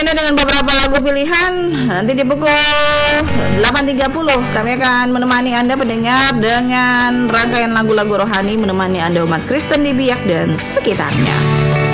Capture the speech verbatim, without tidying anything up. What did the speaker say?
Anda dengan beberapa lagu pilihan. Nanti di pukul delapan tiga puluh kami akan menemani Anda pendengar dengan rangkaian lagu-lagu rohani, menemani Anda umat Kristen di Biak dan sekitarnya.